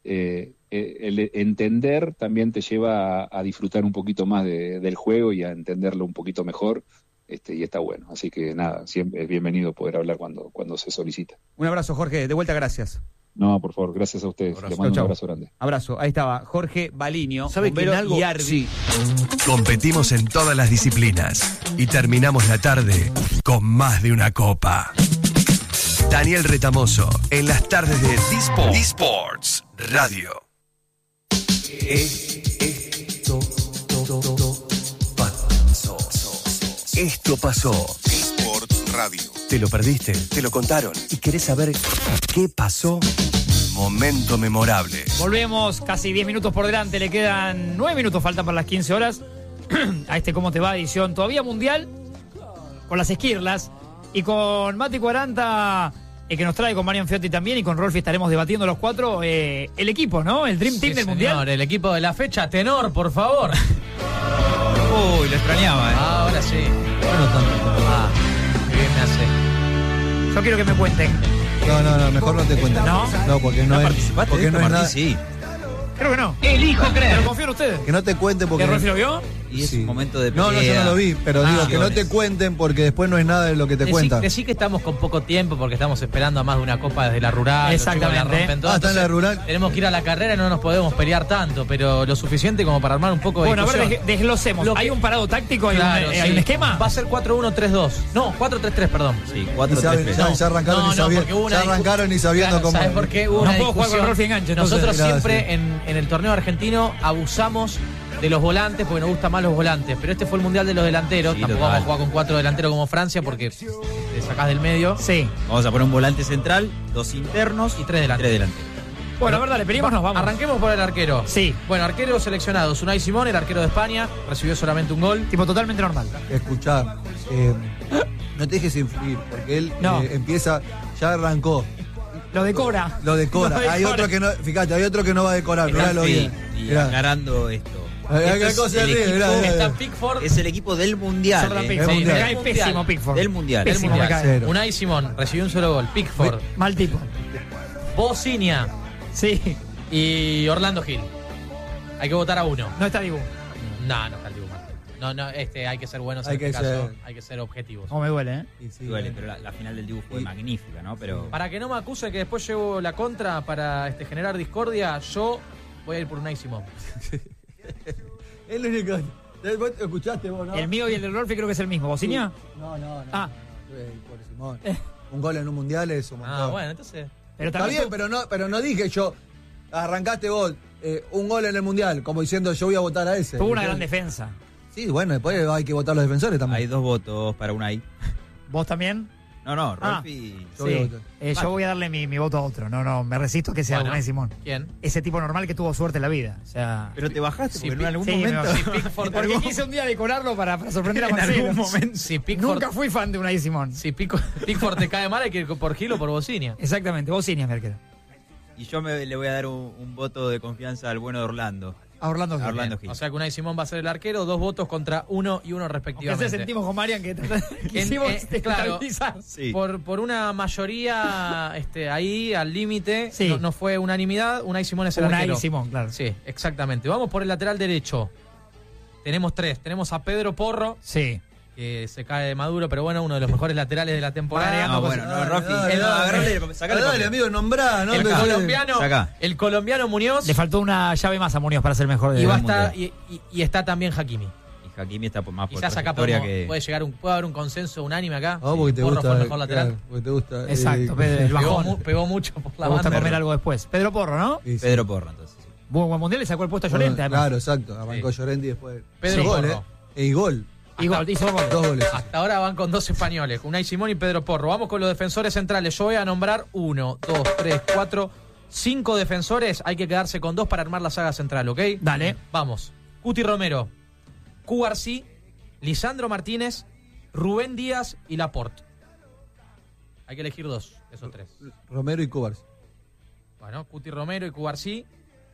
Speaker 1: el entender también te lleva a disfrutar un poquito más del juego y a entenderlo un poquito mejor, y está bueno. Así que nada, siempre es bienvenido poder hablar cuando se solicita.
Speaker 2: Un abrazo, Jorge, de vuelta, gracias.
Speaker 1: No, por favor, gracias a ustedes. Les mando un abrazo grande.
Speaker 2: Abrazo, ahí estaba Jorge Baliño, bombero y árbitro.
Speaker 6: Sí. Competimos en todas las disciplinas y terminamos la tarde con más de una copa. Daniel Retamoso, en las tardes de D-Sports Radio. Esto pasó.
Speaker 7: D-Sports Radio.
Speaker 6: ¿Te lo perdiste? ¿Te lo contaron? ¿Y querés saber qué pasó? Momento memorable.
Speaker 8: Volvemos, casi 10 minutos por delante, le quedan 9 minutos, faltan para las 15 horas. A ¿Cómo te va? Edición todavía mundial, con las esquirlas. Y con Mati 40, que nos trae con Marian Fiotti también, y con Rolfi estaremos debatiendo los cuatro el equipo, ¿no? El Dream Team del Mundial.
Speaker 9: El equipo de la fecha. Tenor, por favor.
Speaker 2: Uy, lo extrañaba,
Speaker 9: ahora sí. Bueno, tanto. Qué bien me hace.
Speaker 8: Yo quiero que me cuenten.
Speaker 10: No, mejor no te cuentes.
Speaker 8: ¿No?
Speaker 10: No, porque no es nada.
Speaker 9: Sí.
Speaker 8: Creo que no.
Speaker 9: Elijo creer.
Speaker 8: Pero confío en ustedes.
Speaker 10: Que no te cuenten porque...
Speaker 8: ¿Que Rolfi lo vio?
Speaker 9: Y es
Speaker 10: Sí.
Speaker 9: un momento de
Speaker 10: No, yo no lo vi, pero digo que no te cuenten porque después no es nada de lo que te cuentan.
Speaker 9: Decí que estamos con poco tiempo porque estamos esperando a más de una copa desde la rural.
Speaker 8: Exactamente.
Speaker 9: Los chicos la rompen todo,
Speaker 10: Está en la
Speaker 9: entonces
Speaker 10: rural.
Speaker 9: Tenemos que ir a la carrera y no nos podemos pelear tanto, pero lo suficiente como para armar un poco de
Speaker 8: Bueno, a ver,
Speaker 9: discusión.
Speaker 8: desglosemos. ¿Hay un parado táctico?
Speaker 9: Claro,
Speaker 8: ¿Hay un esquema?
Speaker 9: Va a ser 4-1-3-2. No, 4-3-3, perdón.
Speaker 11: Sí,
Speaker 10: Y
Speaker 11: 4-3-3.
Speaker 10: ya arrancaron y sabiendo,
Speaker 9: porque hubo una
Speaker 10: ya arrancaron y sabiendo
Speaker 9: Claro,
Speaker 10: cómo...
Speaker 9: ¿sabes por qué? Hubo
Speaker 8: No
Speaker 9: una
Speaker 8: puedo jugar con
Speaker 9: discusión.
Speaker 8: Rolfi enganche, entonces.
Speaker 9: Nosotros
Speaker 10: Claro,
Speaker 9: siempre en el torneo argentino abusamos de los volantes porque nos gustan más los volantes, pero este fue el mundial de los delanteros.
Speaker 11: Sí,
Speaker 9: Tampoco
Speaker 11: total.
Speaker 9: vamos a jugar con 4 delanteros como Francia porque te sacás del medio.
Speaker 8: Sí.
Speaker 11: Vamos a poner un volante central, 2 internos
Speaker 9: Y 3 delanteros.
Speaker 11: 3 delanteros.
Speaker 8: Bueno, a ver, dale, pedimos, nos vamos.
Speaker 9: Arranquemos por el arquero.
Speaker 8: Sí.
Speaker 9: Bueno, arquero seleccionado. Unai Simón, el arquero de España, recibió solamente un gol.
Speaker 8: Tipo totalmente normal.
Speaker 10: Escuchá, no te dejes influir, porque él
Speaker 8: No.
Speaker 10: empieza, ya arrancó,
Speaker 8: Lo decora.
Speaker 10: lo decora.
Speaker 8: Lo
Speaker 10: Hay
Speaker 8: decora.
Speaker 10: otro que no, fíjate, hay otro que no va a decorar, miralo bien.
Speaker 11: Y
Speaker 10: Mirá.
Speaker 11: aclarando esto.
Speaker 10: Hay
Speaker 11: Este
Speaker 10: qué
Speaker 11: es
Speaker 10: cosa
Speaker 11: el
Speaker 10: ríe,
Speaker 11: equipo-
Speaker 10: mirá, mirá,
Speaker 9: Está
Speaker 10: mirá.
Speaker 9: Pickford.
Speaker 11: Es el equipo del Mundial.
Speaker 8: Jordan
Speaker 11: ¿eh?
Speaker 8: Pickford.
Speaker 10: del
Speaker 8: Sí, me
Speaker 10: Mundial.
Speaker 8: cae pésimo Pickford.
Speaker 11: Del Mundial.
Speaker 8: Pésimo
Speaker 9: Mundial.
Speaker 8: me cae.
Speaker 10: Cero.
Speaker 9: Unai Simón recibió un solo gol. Pickford,
Speaker 8: Mal tipo.
Speaker 9: Bocinia
Speaker 8: Sí.
Speaker 9: y Orlando Gil. Hay que votar a uno.
Speaker 8: No está Dibu.
Speaker 9: No está el Dibu Martínez. No, hay que ser buenos
Speaker 10: Hay
Speaker 9: en
Speaker 10: que
Speaker 9: este caso.
Speaker 10: ser-
Speaker 9: Hay que ser objetivos.
Speaker 8: No me duele, ¿eh?
Speaker 10: Y sí,
Speaker 11: Duele, pero la final del Dibu fue magnífica, ¿no? Pero
Speaker 9: Para que no me acusen que después llevo la contra para generar discordia, yo voy a ir por Unai Simón.
Speaker 10: Es lo único. ¿Vos escuchaste vos, no?
Speaker 8: El mío y el del Rolfi creo que es el mismo. ¿Bocinia?
Speaker 10: No.
Speaker 8: Ah.
Speaker 10: Por Simón. Un gol en un mundial es un montón.
Speaker 9: Ah, bueno, entonces.
Speaker 8: Pero
Speaker 10: Está
Speaker 8: también
Speaker 10: bien, pero no dije yo, arrancaste vos, un gol en el mundial, como diciendo yo voy a votar a ese.
Speaker 8: tuvo una gran defensa.
Speaker 10: Sí, bueno, después hay que votar a los defensores también.
Speaker 11: hay 2 votos para Unai.
Speaker 8: ¿Vos también?
Speaker 11: No, Rolfi.
Speaker 10: Yo voy a
Speaker 8: Sí.
Speaker 10: votar.
Speaker 8: Yo voy a darle mi voto a otro. No, me resisto a que sea
Speaker 9: Bueno.
Speaker 8: Unai Simón.
Speaker 9: ¿Quién?
Speaker 8: Ese tipo normal que tuvo suerte en la vida. O sea.
Speaker 11: Pero te bajaste
Speaker 9: Sí,
Speaker 11: porque en algún
Speaker 8: Sí,
Speaker 11: momento.
Speaker 8: me bajé.
Speaker 9: Pickford,
Speaker 8: Porque quise un día decorarlo para sorprender a
Speaker 11: en
Speaker 8: Marcelo.
Speaker 11: algún momento.
Speaker 9: Si Pickford,
Speaker 8: Nunca fui fan de Unai Simón.
Speaker 9: si Pickford te cae mal, hay que ir por Gil o por Bocinia.
Speaker 8: Exactamente, Bocinia, Merkel.
Speaker 11: Y yo le voy a dar un voto de confianza al bueno de Orlando.
Speaker 8: A Orlando
Speaker 11: A
Speaker 8: Gil.
Speaker 11: Orlando Gil.
Speaker 9: O sea que Unai Simón va a ser el arquero, 2 votos contra 1 y 1
Speaker 8: Aunque
Speaker 9: respectivamente.
Speaker 8: se sentimos con Marian que quisimos
Speaker 9: claro,
Speaker 8: estabilizar.
Speaker 11: Sí.
Speaker 9: por una mayoría ahí al límite,
Speaker 8: Sí.
Speaker 9: no fue unanimidad, Unai Simón es el
Speaker 8: Unai
Speaker 9: arquero.
Speaker 8: Simón, claro.
Speaker 9: Sí, exactamente. Vamos por el lateral derecho. Tenemos 3. Tenemos a Pedro Porro,
Speaker 8: Sí.
Speaker 9: que se cae de Maduro, pero bueno, uno de los mejores laterales de la temporada.
Speaker 11: No, bueno, no, Rolfi.
Speaker 10: Dale,
Speaker 11: Sacale
Speaker 10: dale,
Speaker 11: papel.
Speaker 10: amigo, nombrá, ¿no?
Speaker 9: el
Speaker 10: Pero-
Speaker 9: colombiano,
Speaker 11: Sacá.
Speaker 9: el colombiano Muñoz
Speaker 8: Le faltó una llave más a Muñoz para ser mejor de
Speaker 9: y, va a
Speaker 11: del
Speaker 9: estar,
Speaker 11: Mundial.
Speaker 9: y está también Hakimi.
Speaker 11: Y Hakimi está más por
Speaker 9: Quizás acá
Speaker 11: trayectoria
Speaker 9: puede haber un consenso unánime acá.
Speaker 10: Ah, porque te
Speaker 9: Porro
Speaker 10: gusta.
Speaker 9: fue el mejor lateral.
Speaker 10: Claro, porque te gusta.
Speaker 8: Exacto, Pedro, el
Speaker 9: Pegó,
Speaker 8: bajón.
Speaker 9: pegó mucho por la
Speaker 8: Me gusta
Speaker 9: banda.
Speaker 8: comer algo después. Pedro Porro, ¿no?
Speaker 10: Sí, sí.
Speaker 11: Pedro Porro, entonces. Sí.
Speaker 8: Buen mundial le sacó el puesto a Llorente, además.
Speaker 10: Claro, exacto. Arrancó Llorente y después.
Speaker 9: Pedro
Speaker 10: Sí, gol,
Speaker 9: Porro.
Speaker 10: Y gol.
Speaker 8: Y gol, hizo gol.
Speaker 10: 2 goles.
Speaker 9: Hasta ahora van con 2 españoles, Unai Simón y Pedro Porro. Vamos con los defensores centrales. Yo voy a nombrar 1, 2, 3, 4, 5 defensores. Hay que quedarse con 2 para armar la saga central, ¿ok?
Speaker 8: Dale.
Speaker 9: Vamos. Cuti Romero, Cubarsí, Lisandro Martínez, Rubén Díaz y Laporte. Hay que elegir 2 de esos 3.
Speaker 10: Romero y Cubars.
Speaker 9: Bueno, Cuti Romero y Cubarsí.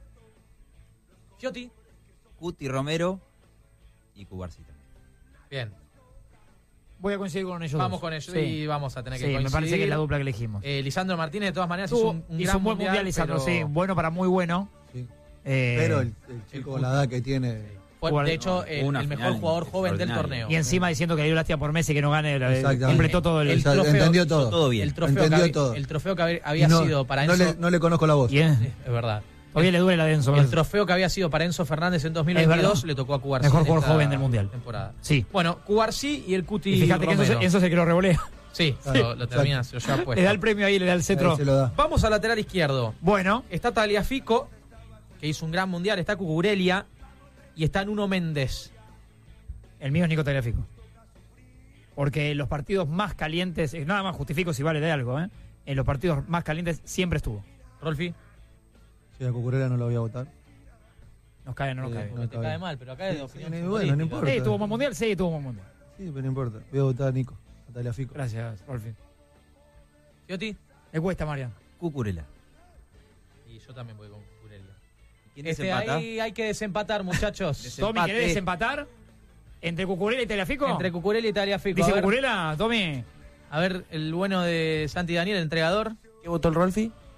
Speaker 9: Fiotti.
Speaker 11: Cuti Romero y Cubarsí también.
Speaker 9: Bien.
Speaker 8: Voy a coincidir con ellos.
Speaker 9: Vamos
Speaker 8: dos.
Speaker 9: con ellos
Speaker 8: Sí.
Speaker 9: y vamos a tener que
Speaker 8: Sí,
Speaker 9: coincidir.
Speaker 8: me parece que es la dupla que elegimos.
Speaker 9: Lisandro Martínez, de todas maneras,
Speaker 8: Tuvo-
Speaker 9: hizo un
Speaker 8: hizo
Speaker 9: gran
Speaker 8: un buen mundial, Lisandro,
Speaker 9: pero
Speaker 8: sí. Bueno para muy bueno.
Speaker 10: Sí.
Speaker 8: Eh,
Speaker 10: Pero el chico con la edad que tiene.
Speaker 9: fue, de hecho, el
Speaker 11: Una
Speaker 9: mejor
Speaker 11: final
Speaker 9: jugador joven del
Speaker 11: extraordinaria.
Speaker 9: torneo.
Speaker 8: y encima diciendo que le dio lástima por Messi que no gane.
Speaker 10: Exactamente.
Speaker 8: Completó todo el.
Speaker 9: El
Speaker 10: Exacto,
Speaker 9: trofeo-
Speaker 10: entendió todo.
Speaker 11: Todo bien.
Speaker 9: El trofeo,
Speaker 10: Entendió
Speaker 9: que,
Speaker 10: todo.
Speaker 9: el trofeo que había
Speaker 10: No,
Speaker 9: sido para
Speaker 10: no
Speaker 9: Enzo.
Speaker 10: no le conozco la voz.
Speaker 8: ¿Y es?
Speaker 9: Es verdad.
Speaker 8: Todavía le duele la de Enzo.
Speaker 9: El trofeo que había sido para Enzo Fernández en 2022
Speaker 8: verdad.
Speaker 9: le tocó a Cubarsí.
Speaker 8: Mejor
Speaker 9: en
Speaker 8: jugador
Speaker 9: esta
Speaker 8: joven del mundial.
Speaker 9: Temporada.
Speaker 8: Sí.
Speaker 9: Bueno, Cubarsí y el Cuti
Speaker 8: Y fíjate que
Speaker 9: Romero.
Speaker 8: Enzo se quedó revolea.
Speaker 9: Sí,
Speaker 10: Claro,
Speaker 9: lo termina, se lo lleva puesto.
Speaker 8: Le da el premio ahí, le da el cetro.
Speaker 10: Ahí se lo da.
Speaker 9: Vamos al lateral izquierdo.
Speaker 8: Bueno,
Speaker 9: Está Tagliafico, que hizo un gran mundial. Está Cucurelia y está Nuno Méndez.
Speaker 8: el mío es Nico Tagliafico. Porque en los partidos más calientes, nada más justifico si vale de algo, ¿eh? En los partidos más calientes siempre estuvo.
Speaker 9: Rolfi,
Speaker 10: Si a Cucurella no lo voy a votar.
Speaker 8: Nos cae, no nos cae.
Speaker 9: no te cae mal, pero acá es de opinión
Speaker 10: bueno,
Speaker 9: futbolística.
Speaker 10: no importa.
Speaker 8: Sí, tuvo un buen mundial, sí, tuvo un buen mundial.
Speaker 10: Sí, pero no importa. Voy a votar a Nico, a Tagliafico.
Speaker 8: Gracias, Rolfi.
Speaker 9: Fiotti
Speaker 8: Me cuesta, Marian.
Speaker 11: Cucurella.
Speaker 9: y yo también voy con Cucurelia.
Speaker 11: ¿Quién desempata?
Speaker 9: Ahí hay que desempatar, muchachos.
Speaker 8: Tommy, ¿querés desempatar? ¿Entre Cucurella y Tagliafico?
Speaker 9: Entre Cucurelia y Tagliafico.
Speaker 8: ¿Dice
Speaker 9: A ver,
Speaker 8: Cucurella? Tommy.
Speaker 9: a ver, el bueno de Santi Daniel, el entregador.
Speaker 4: ¿Qué votó el Rolfi?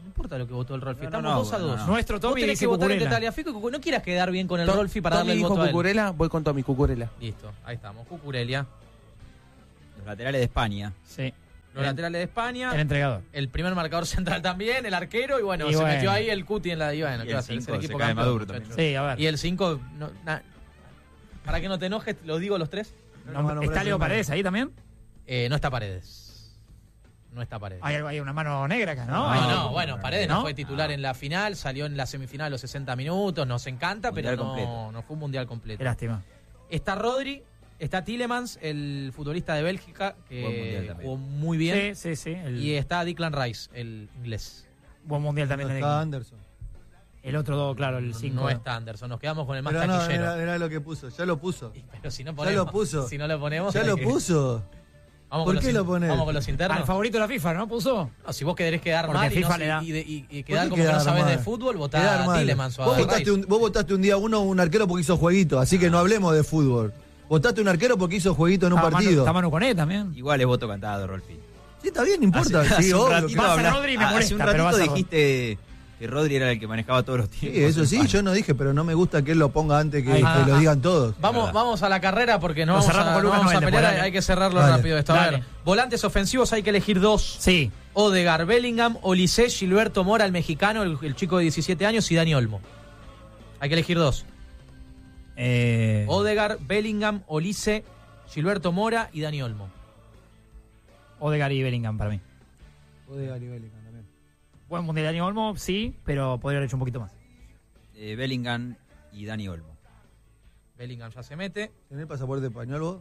Speaker 9: No importa lo que votó el Rolfi, estamos
Speaker 11: no,
Speaker 9: 2-2.
Speaker 11: no.
Speaker 8: Nuestro
Speaker 9: Vos
Speaker 8: Tommy
Speaker 9: tenés
Speaker 8: dice
Speaker 9: que votar
Speaker 8: Cucurella.
Speaker 9: entre Tagliafico y no quieras quedar bien con el Rolfi para darle el voto a él.
Speaker 12: Cucurella, voy con Tommy Cucurella.
Speaker 9: Listo, ahí estamos. Cucurella.
Speaker 11: Los laterales de España.
Speaker 8: Sí.
Speaker 9: Los laterales de España.
Speaker 8: El entregador.
Speaker 9: El primer marcador central también, el arquero, y bueno, se metió ahí el Cuti en la... Y bueno,
Speaker 11: Y
Speaker 9: ¿qué va a
Speaker 11: el
Speaker 9: hacer? Es
Speaker 11: 5
Speaker 9: el
Speaker 11: se
Speaker 9: equipo
Speaker 11: cae
Speaker 9: campeón,
Speaker 11: Maduro
Speaker 9: muchachos.
Speaker 11: también.
Speaker 8: Sí, a ver.
Speaker 9: Y el 5, para que no te enojes, ¿los digo los tres?
Speaker 8: ¿Está Leo Paredes ahí también?
Speaker 9: No está Paredes. No está Paredes.
Speaker 8: Hay una mano negra acá, ¿no?
Speaker 9: No, bueno, Paredes no
Speaker 8: ¿No?
Speaker 9: fue titular en la final, salió en la semifinal a los 60 minutos, nos encanta,
Speaker 11: Mundial
Speaker 9: pero
Speaker 11: completo.
Speaker 9: no fue un mundial completo.
Speaker 8: Qué lástima.
Speaker 9: Está Rodri, está Tielemans, el futbolista de Bélgica,
Speaker 11: Buen mundial
Speaker 9: que
Speaker 11: también.
Speaker 9: jugó muy bien.
Speaker 8: Sí.
Speaker 9: Y está Declan Rice, el inglés.
Speaker 8: Buen mundial también.
Speaker 10: No
Speaker 8: de
Speaker 10: está Anderson.
Speaker 8: El otro dos, claro, el 5.
Speaker 9: No está Anderson, nos quedamos con el más
Speaker 10: Pero no,
Speaker 9: taquillero.
Speaker 10: era lo que puso, ya lo puso.
Speaker 9: Pero si no
Speaker 10: Ya
Speaker 9: ponemos,
Speaker 10: lo puso.
Speaker 9: si no lo ponemos,
Speaker 10: Ya lo puso.
Speaker 9: Vamos
Speaker 10: ¿Por
Speaker 9: con
Speaker 10: qué
Speaker 9: los
Speaker 10: lo ponés?
Speaker 9: Vamos con los internos.
Speaker 8: Al favorito de la FIFA, ¿no? Puso.
Speaker 9: No, si vos querés quedar
Speaker 8: Porque
Speaker 9: mal y,
Speaker 8: FIFA
Speaker 9: no,
Speaker 8: le da.
Speaker 9: y quedar
Speaker 10: qué
Speaker 9: como que no
Speaker 10: quedar
Speaker 9: sabés
Speaker 10: mal?
Speaker 9: de fútbol, votá
Speaker 10: Quedar
Speaker 9: a
Speaker 10: mal.
Speaker 9: Tielemans o a
Speaker 10: Vos
Speaker 9: Rice.
Speaker 10: votaste un día un arquero porque hizo jueguito, así que no hablemos de fútbol. Votaste un arquero porque hizo jueguito en un partido.
Speaker 8: Está Manu Coné también.
Speaker 11: Igual es voto cantado, Rolfi.
Speaker 10: Sí, está bien, no importa.
Speaker 11: Hace
Speaker 10: Sí,
Speaker 11: un
Speaker 10: obvio.
Speaker 11: ratito
Speaker 8: Pasa
Speaker 11: hablaste-
Speaker 8: Rodri y me
Speaker 11: hace
Speaker 8: molesta,
Speaker 11: un
Speaker 8: pero
Speaker 11: ratito
Speaker 8: vas a-
Speaker 11: dijiste que Rodri era el que manejaba todos los
Speaker 10: Sí,
Speaker 11: tiempos.
Speaker 10: eso sí, yo no dije, pero no me gusta que él lo ponga antes que
Speaker 8: Ahí.
Speaker 10: lo digan todos.
Speaker 9: Vamos a la carrera porque no
Speaker 8: Lo
Speaker 9: vamos a,
Speaker 8: cerramos con
Speaker 9: no
Speaker 8: Lucas
Speaker 9: vamos a
Speaker 8: Noel,
Speaker 9: pelear,
Speaker 8: después, dale.
Speaker 9: hay que cerrarlo
Speaker 10: Dale.
Speaker 9: rápido esto. A
Speaker 8: Dale.
Speaker 9: ver, volantes ofensivos hay que elegir 2.
Speaker 8: Sí.
Speaker 9: Odegaard, Bellingham, Olise, Gilberto Mora, el mexicano, el chico de 17 años, y Dani Olmo. Hay que elegir 2. Odegaard, Bellingham, Olise, Gilberto Mora y Dani Olmo.
Speaker 8: Odegaard y Bellingham para mí.
Speaker 10: Odegaard y Bellingham también.
Speaker 8: Buen mundial de Dani Olmo, sí, pero podría haber hecho un poquito más.
Speaker 11: Bellingham y Dani Olmo.
Speaker 9: Bellingham ya se mete.
Speaker 10: ¿Tenés pasaporte español vos?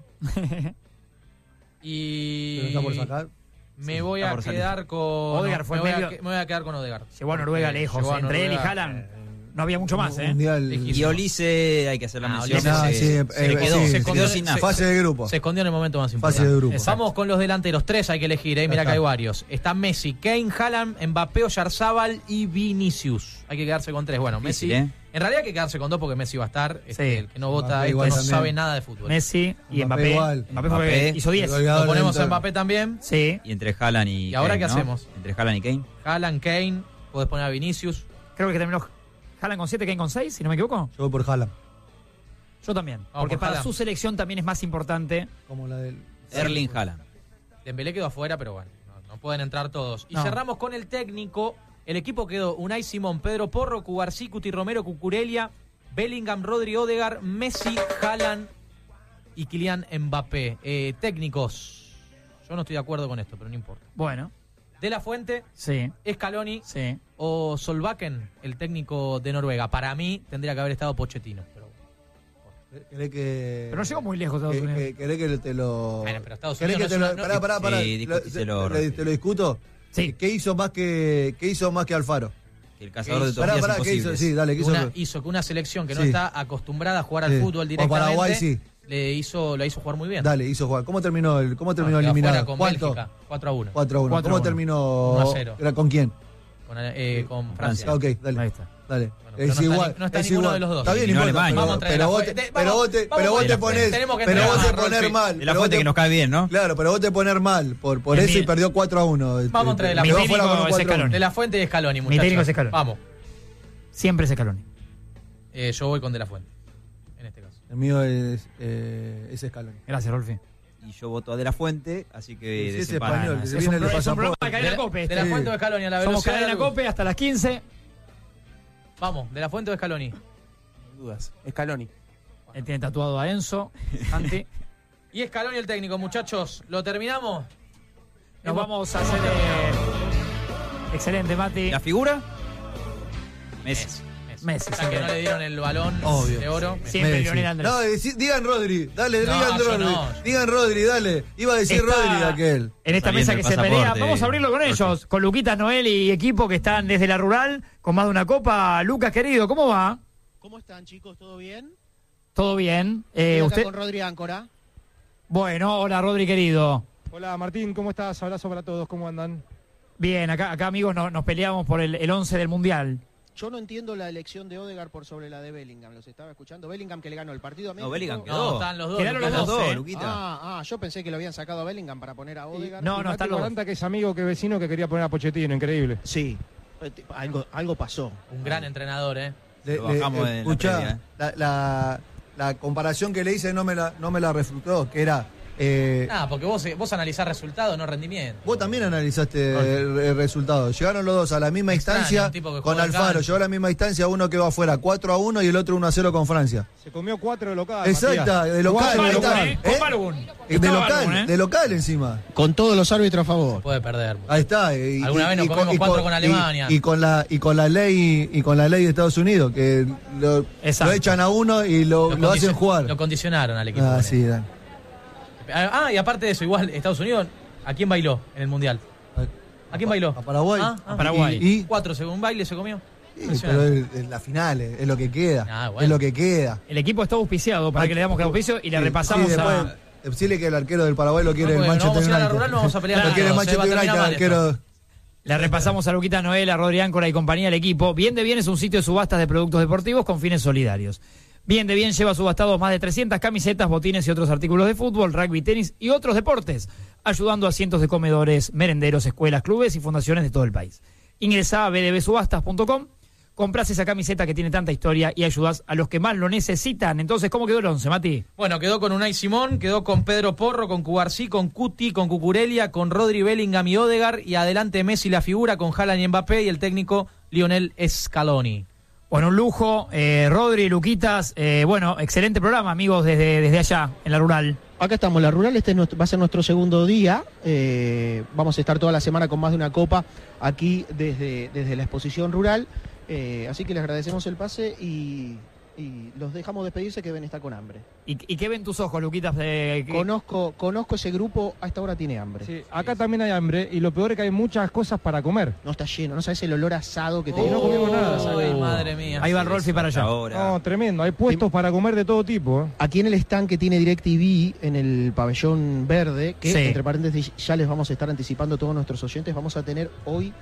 Speaker 9: Y
Speaker 10: ¿Te lo está por sacar?
Speaker 9: me voy
Speaker 11: está
Speaker 9: a
Speaker 11: por salir.
Speaker 9: quedar con
Speaker 8: Odegaard fue
Speaker 9: me voy a
Speaker 8: medio-
Speaker 9: que- me voy a quedar con Odegaard.
Speaker 8: Llegó a Noruega lejos.
Speaker 9: Llegó a
Speaker 8: Entre él y
Speaker 9: Noruega.
Speaker 8: Haaland no había mucho más, ¿eh?
Speaker 10: Mundial.
Speaker 11: Y Olise, hay que hacer la mención.
Speaker 9: Olise,
Speaker 10: No,
Speaker 11: se-
Speaker 10: sí,
Speaker 11: se quedó,
Speaker 10: sí,
Speaker 11: se
Speaker 10: sí.
Speaker 11: quedó sin nada.
Speaker 10: Fase de grupo.
Speaker 9: Se escondió en el momento más importante.
Speaker 10: Fase de grupo.
Speaker 8: Exacto.
Speaker 9: Vamos con los delanteros. 3 hay que elegir, mira
Speaker 10: está.
Speaker 9: que hay varios. Está Messi, Kane, Haaland, Mbappé, Oyarzábal y Vinicius. Hay que quedarse con 3. Bueno,
Speaker 11: Difícil,
Speaker 9: Messi.
Speaker 11: ¿eh?
Speaker 9: En realidad hay que quedarse con 2 porque Messi va a estar.
Speaker 8: Sí.
Speaker 9: El que no vota
Speaker 10: Mbappé
Speaker 9: esto
Speaker 10: igual
Speaker 9: no
Speaker 10: también.
Speaker 9: sabe nada de fútbol.
Speaker 8: Messi y
Speaker 10: Mbappé
Speaker 8: Mbappé.
Speaker 10: igual.
Speaker 8: Mbappé
Speaker 11: Mbappé.
Speaker 8: hizo 10.
Speaker 10: El goleador
Speaker 9: Lo ponemos a
Speaker 10: del
Speaker 9: Mbappé también.
Speaker 8: Sí.
Speaker 11: Y entre Haaland y
Speaker 9: ¿Y ahora
Speaker 11: Kane,
Speaker 9: qué
Speaker 11: ¿no?
Speaker 9: hacemos?
Speaker 11: Entre Haaland y Kane.
Speaker 9: Haaland, Kane. Podés poner a Vinicius.
Speaker 8: Creo que terminó Haaland con 7, Kane con 6, si no me equivoco.
Speaker 10: Yo voy por Haaland.
Speaker 8: Yo también.
Speaker 9: Vamos
Speaker 8: Porque
Speaker 9: por
Speaker 8: para
Speaker 9: Haaland.
Speaker 8: su selección también es más importante.
Speaker 10: Como la del.
Speaker 11: Erling Haaland.
Speaker 9: Dembélé quedó afuera, pero bueno, no pueden entrar todos. Y
Speaker 8: No.
Speaker 9: cerramos con el técnico. El equipo quedó Unai Simón, Pedro Porro, Cubarsí, Cuti Romero, Cucurella, Bellingham, Rodri, Odegaard, Messi, Haaland y Kylian Mbappé. Técnicos. Yo no estoy de acuerdo con esto, pero no importa.
Speaker 8: Bueno,
Speaker 9: De La Fuente,
Speaker 8: sí,
Speaker 9: Scaloni
Speaker 8: sí.
Speaker 9: o Solbakken, el técnico de Noruega. Para mí tendría que haber estado Pochettino. Pero
Speaker 10: ¿Querés que.?
Speaker 8: Pero no llegó muy lejos Estados Unidos.
Speaker 10: ¿Querés que te lo.?
Speaker 9: Bueno, pero Estados
Speaker 10: ¿Querés
Speaker 9: Unidos
Speaker 10: que
Speaker 9: no
Speaker 10: te
Speaker 9: es
Speaker 10: lo.?
Speaker 9: una-
Speaker 10: Pará.
Speaker 11: Sí, discutíselo, Rafi.
Speaker 10: ¿Te lo discuto?
Speaker 8: Sí.
Speaker 10: ¿Qué hizo más que Alfaro?
Speaker 11: Que el cazador de
Speaker 10: Pará,
Speaker 11: tortillas
Speaker 10: ¿qué hizo?
Speaker 11: imposibles.
Speaker 10: Sí, dale, ¿qué hizo?
Speaker 9: hizo que una selección que no
Speaker 10: Sí.
Speaker 9: está acostumbrada a jugar
Speaker 10: Sí.
Speaker 9: al fútbol
Speaker 10: O
Speaker 9: directamente
Speaker 10: Paraguay, sí.
Speaker 9: la hizo jugar muy bien.
Speaker 10: Dale, hizo jugar. ¿Cómo terminó
Speaker 9: Quedó
Speaker 10: eliminado?
Speaker 9: afuera con
Speaker 10: ¿Cuánto?
Speaker 9: Bélgica, 4-1.
Speaker 10: 4-1.
Speaker 8: 4-1.
Speaker 10: ¿Cómo terminó?
Speaker 9: 1-0.
Speaker 10: ¿Era con quién?
Speaker 9: Con Francia.
Speaker 10: Ok, dale.
Speaker 8: Ahí está.
Speaker 10: Dale.
Speaker 9: pero no está no está
Speaker 10: es
Speaker 9: ninguno
Speaker 10: igual.
Speaker 9: de los dos.
Speaker 10: Está bien,
Speaker 11: Y no
Speaker 10: importa,
Speaker 11: Alemania.
Speaker 10: pero-
Speaker 9: Vamos a traer
Speaker 10: pero
Speaker 9: la
Speaker 10: vos
Speaker 9: fuente.
Speaker 10: te- pero vos te-
Speaker 9: Vamos
Speaker 10: pero vos
Speaker 9: con
Speaker 10: te
Speaker 9: la fuente.
Speaker 10: pones
Speaker 9: Tenemos que
Speaker 10: pero vos
Speaker 9: entregar
Speaker 10: te
Speaker 9: a
Speaker 10: poner
Speaker 9: Rolfi.
Speaker 10: mal.
Speaker 11: De la
Speaker 10: pero vos
Speaker 11: fuente
Speaker 10: te-
Speaker 11: que nos cae bien, ¿no?
Speaker 10: Claro, pero vos te poner mal por
Speaker 8: Es
Speaker 10: eso y
Speaker 8: mi-
Speaker 10: perdió 4-1.
Speaker 9: Vamos a traer la
Speaker 10: Quedó
Speaker 8: fuente.
Speaker 10: fuera con un
Speaker 8: Mi técnico es
Speaker 10: 4-1.
Speaker 8: Scaloni.
Speaker 9: De La Fuente y Scaloni,
Speaker 8: Mi
Speaker 9: muchachos.
Speaker 8: técnico es Scaloni.
Speaker 9: Vamos.
Speaker 8: Siempre es Scaloni.
Speaker 9: Yo voy con De La Fuente, en este caso.
Speaker 10: El mío es Scaloni.
Speaker 8: Gracias, Rolfi.
Speaker 11: Y yo voto a De La Fuente, así que
Speaker 10: Si es
Speaker 11: desempate.
Speaker 10: español,
Speaker 8: Es
Speaker 10: se
Speaker 8: un
Speaker 10: viene el
Speaker 8: programa
Speaker 10: pasaporte.
Speaker 8: de Cadena Cope.
Speaker 9: De La
Speaker 8: este.
Speaker 9: Fuente o Scaloni a la
Speaker 8: Somos
Speaker 9: velocidad.
Speaker 8: Cadena Cope hasta las 15.
Speaker 9: Vamos, De La Fuente o Scaloni.
Speaker 12: Sin dudas. Scaloni.
Speaker 8: Él tiene tatuado a Enzo. Santi.
Speaker 9: Y Scaloni el técnico, muchachos. ¿Lo terminamos?
Speaker 8: Nos vamos a hacer. Excelente, Mati.
Speaker 11: ¿La figura? Messi.
Speaker 8: Messi.
Speaker 9: Hasta que no le dieron el balón
Speaker 10: Obvio.
Speaker 9: de oro.
Speaker 8: Siempre
Speaker 10: Messi.
Speaker 8: Lionel Andrés.
Speaker 10: No, digan Rodri, dale,
Speaker 9: No,
Speaker 10: digan
Speaker 9: yo
Speaker 10: Rodri.
Speaker 9: no.
Speaker 10: Digan Rodri, dale. Iba a decir
Speaker 8: Está
Speaker 10: Rodri aquel.
Speaker 8: En esta
Speaker 11: Saliendo
Speaker 8: mesa
Speaker 11: el
Speaker 8: que se pelea.
Speaker 11: pasaporte,
Speaker 8: Vamos a abrirlo con
Speaker 11: Rolfi.
Speaker 8: ellos. Con Luquitas Noel y equipo que están desde la rural con más de una copa. Lucas, querido, ¿cómo va?
Speaker 4: ¿Cómo están, chicos? ¿Todo bien?
Speaker 8: ¿Todo bien?
Speaker 4: Estoy acá
Speaker 8: ¿Usted?
Speaker 4: con Rodri Áncora.
Speaker 8: Bueno, hola Rodri, querido.
Speaker 13: Hola Martín, ¿cómo estás? Abrazo para todos, ¿cómo andan?
Speaker 8: Bien, acá amigos, nos peleamos por el 11 del Mundial.
Speaker 4: Yo no entiendo la elección de Odegaard por sobre la de Bellingham. ¿Los estaba escuchando? Bellingham que le ganó el partido a México.
Speaker 11: No, Bellingham
Speaker 9: No,
Speaker 11: quedó.
Speaker 9: están los dos.
Speaker 8: Quedaron
Speaker 9: Lucas.
Speaker 8: los dos,
Speaker 11: Luquita.
Speaker 4: Yo pensé que lo habían sacado a Bellingham para poner a Odegaard.
Speaker 8: No,
Speaker 13: Y
Speaker 8: no,
Speaker 13: Mati
Speaker 8: están los dos.
Speaker 13: 40, que es amigo, que vecino, que quería poner a Pochettino, increíble.
Speaker 4: Sí. Algo pasó.
Speaker 9: Un gran entrenador,
Speaker 11: Lo bajamos en
Speaker 10: escuchá,
Speaker 11: la
Speaker 10: la comparación que le hice no me la refutó, que era...
Speaker 9: porque vos analizás resultados, no rendimiento.
Speaker 10: Vos también analizaste el resultado. Llegaron los dos a la misma instancia con Alfaro. Llegó a la misma instancia, uno quedó afuera 4-1 y el otro 1-0 con Francia.
Speaker 13: Se comió 4 de local.
Speaker 10: Exacto, de local. De local encima.
Speaker 4: Con todos los árbitros a favor.
Speaker 9: Se puede perder.
Speaker 10: Ahí está.
Speaker 9: Alguna vez nos comimos 4 con Alemania.
Speaker 10: Y con la ley de Estados Unidos, que lo echan a uno y lo hacen jugar.
Speaker 9: Lo condicionaron al equipo.
Speaker 10: Sí, Dan.
Speaker 9: Y aparte de eso, igual, Estados Unidos, ¿a quién bailó en el Mundial? ¿A quién bailó?
Speaker 10: A Paraguay.
Speaker 9: A Paraguay. 4 segundos, un baile se comió.
Speaker 10: Pero es la final, es lo que queda.
Speaker 8: Bueno.
Speaker 10: Es lo que queda.
Speaker 8: El equipo está auspiciado para que le damos el auspicio y le repasamos a...
Speaker 10: Decirle que el arquero del Paraguay lo quiere el
Speaker 9: No
Speaker 10: Manchester
Speaker 9: vamos a ir a la
Speaker 10: United.
Speaker 9: rural, no vamos a pelear.
Speaker 10: Lo quiere el Manchester United, arquero...
Speaker 8: Le repasamos a Luquita Noel, a Rodri Áncora y compañía del equipo. Bien de Bien es un sitio de subastas de productos deportivos con fines solidarios. Bien de Bien lleva subastados más de 300 camisetas, botines y otros artículos de fútbol, rugby, tenis y otros deportes, ayudando a cientos de comedores, merenderos, escuelas, clubes y fundaciones de todo el país. Ingresá a bdbsubastas.com, comprás esa camiseta que tiene tanta historia y ayudás a los que más lo necesitan. Entonces, ¿cómo quedó el 11, Mati?
Speaker 9: Bueno, quedó con Unai Simón, quedó con Pedro Porro, con Cubarsí, con Cuti, con Cucurella, con Rodri, Bellingham y Odegaard, y adelante Messi la figura con Haaland y Mbappé y el técnico Lionel Scaloni.
Speaker 8: Bueno, un lujo, Rodri, Luquitas, excelente programa, amigos, desde allá, en la rural.
Speaker 4: Acá estamos, la rural, va a ser nuestro segundo día, vamos a estar toda la semana con más de una copa aquí desde la exposición rural, así que les agradecemos el pase y los dejamos despedirse, que deben estar con hambre.
Speaker 8: ¿Y qué ven tus ojos, Luquitas?
Speaker 4: Conozco ese grupo, a esta hora tiene hambre.
Speaker 13: Sí, acá también hay hambre y lo peor es que hay muchas cosas para comer.
Speaker 4: No está lleno, no sabes el olor asado que te...
Speaker 13: no comimos nada.
Speaker 9: Ay, madre mía.
Speaker 8: Ahí va el Rolfi para allá.
Speaker 13: No, tremendo, hay puestos para comer de todo tipo.
Speaker 4: Aquí en el stand que tiene DirecTV, en el pabellón verde, que entre paréntesis ya les vamos a estar anticipando a todos nuestros oyentes, vamos a tener hoy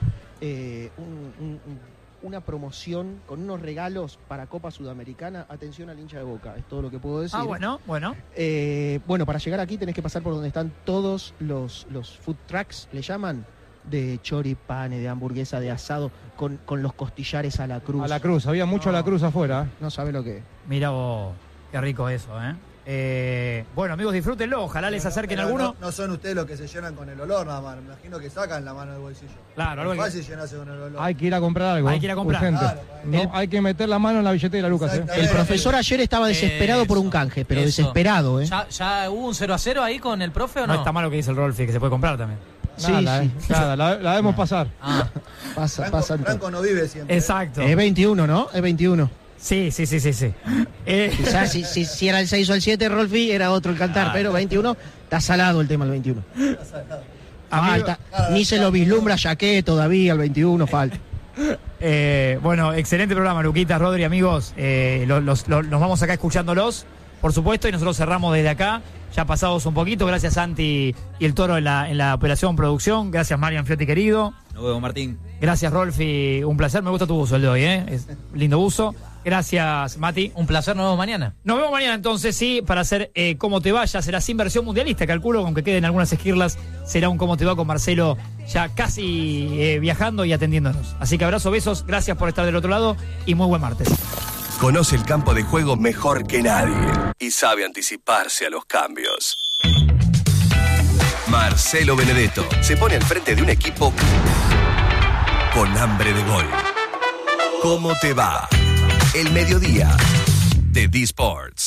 Speaker 4: una promoción con unos regalos para Copa Sudamericana. Atención al hincha de Boca, es todo lo que puedo decir.
Speaker 8: Bueno.
Speaker 4: Bueno, para llegar aquí tenés que pasar por donde están todos los food trucks, le llaman, de choripane, de hamburguesa, de asado, con los costillares a la cruz.
Speaker 13: A la cruz, había mucho a la cruz afuera.
Speaker 4: No sabe lo que es.
Speaker 8: Mira vos, qué rico eso, bueno, amigos, disfrútenlo, ojalá les acerquen alguno.
Speaker 10: No son ustedes los que se llenan con el olor nada más, me imagino que sacan la mano del bolsillo.
Speaker 8: Claro, algo
Speaker 10: fácil llenarse con el olor.
Speaker 13: Hay que ir a comprar algo.
Speaker 8: Hay que ir a comprar.
Speaker 13: Claro, no, hay que meter la mano en la billetera, Lucas.
Speaker 4: El profesor ayer estaba desesperado por un canje, pero desesperado.
Speaker 9: ¿Ya hubo un 0-0 ahí con el profe o no?
Speaker 8: No está mal lo que dice el Rolfi, que se puede comprar también.
Speaker 13: Nada, la debemos pasar.
Speaker 4: Pasa.
Speaker 10: Franco no vive siempre.
Speaker 8: Exacto.
Speaker 4: Es 21, ¿no? Es 21.
Speaker 8: Sí.
Speaker 4: Quizás si era el 6 o el 7, Rolfi, era otro el cantar, pero 21, está salado el tema el 21. Falta, ni se lo vislumbra Jaqué todavía, el 21 falta.
Speaker 8: Excelente programa, Luquitas, Rodri, amigos. Nos vamos acá escuchándolos, por supuesto, y nosotros cerramos desde acá. Ya pasados un poquito, gracias Santi y el Toro en la operación producción, gracias Marian Fiotti querido.
Speaker 11: Nos vemos, Martín.
Speaker 8: Gracias Rolfi, un placer, me gusta tu buzo el de hoy, es lindo buzo. Gracias Mati.
Speaker 9: Un placer, nos vemos mañana.
Speaker 8: Nos vemos mañana entonces, sí, para hacer Cómo te vaya, será sin versión mundialista, calculo, con que queden algunas esquirlas, será un Cómo te va con Marcelo ya casi viajando y atendiéndonos. Así que abrazo, besos, gracias por estar del otro lado y muy buen martes.
Speaker 6: Conoce el campo de juego mejor que nadie y sabe anticiparse a los cambios. Marcelo Benedetto se pone al frente de un equipo con hambre de gol. ¿Cómo te va? El mediodía de D-Sports.